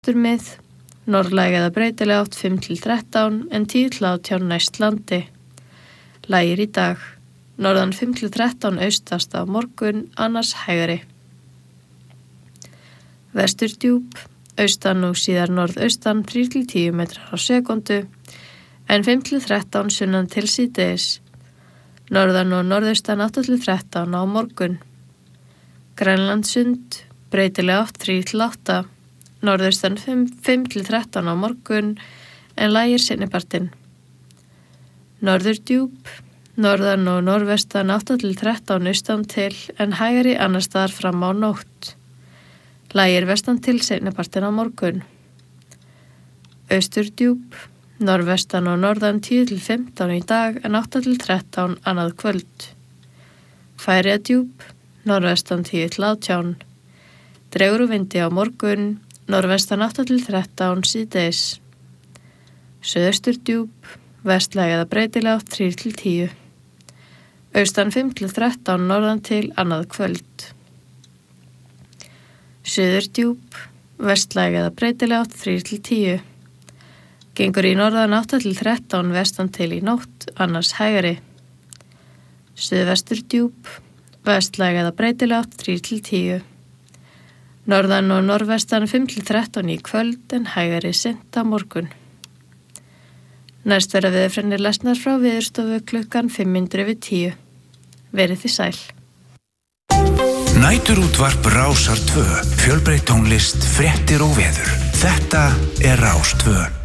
Mið, norðlæg eða breytileg átt 5-13 en 10-18 næst landi. Lægir í dag, norðan 5-13 austast á morgun, annars hægari. Vesturdjúp, austan og síðar norðaustan 3-10 metrar á sekundu, en 5-13 sunnan til síðdegis. Norðan og norðaustan 8-13 á morgun. Grænlandssund, breytileg átt 3-8, norðaustan 5-13 á morgun, en lægir seinnipartinn. Norðurdjúp, norðan og norðvestan 8-13 austan til, en hægari annars staðar fram á nótt. Lægir vestan til seinnipartinn á morgun. Austurdjúp, norðvestan og norðan 10-15 í dag, en 8-13 annað kvöld. Færeyjadjúp, norðvestan 10-18. Dregur úr vindi á morgun, norðvestan 8-13 síðdegis. Suðausturdjúp, vestlæg eða breytileg átt 3-10. Austan 5-13 norðan til annað kvöld. Suðurdjúp, vestlæg eða breytileg átt 3-10. Gengur í norðan 8-13 vestan til í nótt, annars hægari. Suðvesturdjúp, vestlæg eða breytileg átt 3-10. Norðan og norðvestan 5-13 í kvöld, en hægari seint á morgun. Næst verða veðurfregnir lesnar frá Veðurstofu klukkan 5:10. Verið þið sæl. Næturútvarp Rásar 2, fjölbreytt tónlist, fréttir og veður. Þetta er Rás 2.